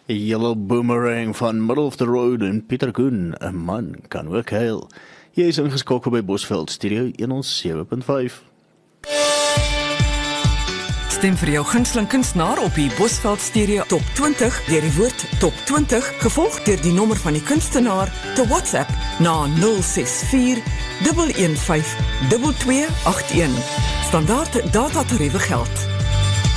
Yellow Boomerang van Middle of the Road en Pieter Koen, 'n man kan ook huil. Jy is ingeskakel by Bosveld Studio 107.5. Stem vir jou gunsteling kunstenaar op die Bosveld Stereo Top 20 deur die woord Top 20 gevolg deur die nommer van die kunstenaar te WhatsApp na 064 115 2281. Standaard datatariewe geld.